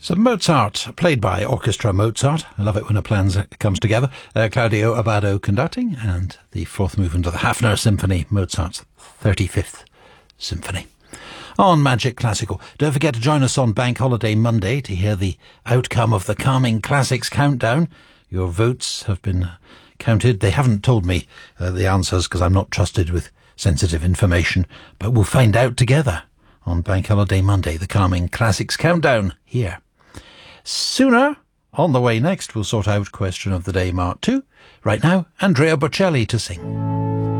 Some Mozart, played by Orchestra Mozart. I love it when a plan comes together. Claudio Abbado conducting, and the fourth movement of the Hafner Symphony, Mozart's 35th Symphony. On Magic Classical. Don't forget to join us on Bank Holiday Monday to hear the outcome of the Calming Classics Countdown. Your votes have been counted. They haven't told me the answers because I'm not trusted with sensitive information, but we'll find out together on Bank Holiday Monday, the Calming Classics Countdown here. Sooner, on the way next, we'll sort out Question of the Day Mark 2. Right now, Andrea Bocelli to sing.